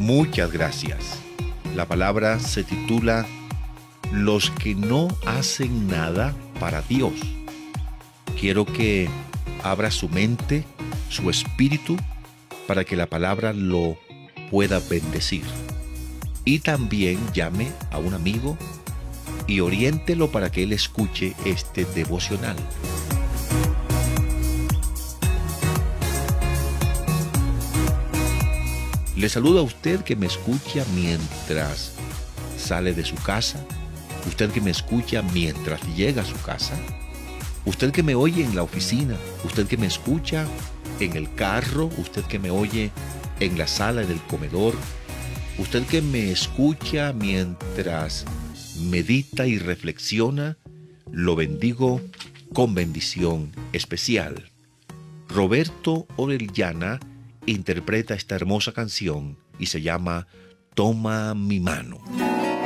Muchas gracias. La palabra se titula Los que no hacen nada para Dios. Quiero que abra su mente, su espíritu, para que la palabra lo pueda bendecir. Y también llame a un amigo y oriéntelo para que él escuche este devocional. Le saludo a usted que me escucha mientras sale de su casa, usted que me escucha mientras llega a su casa, usted que me oye en la oficina, usted que me escucha en el carro, usted que me oye en la sala, en el comedor, usted que me escucha mientras medita y reflexiona, lo bendigo con bendición especial. Roberto Orellana interpreta esta hermosa canción y se llama Toma mi mano.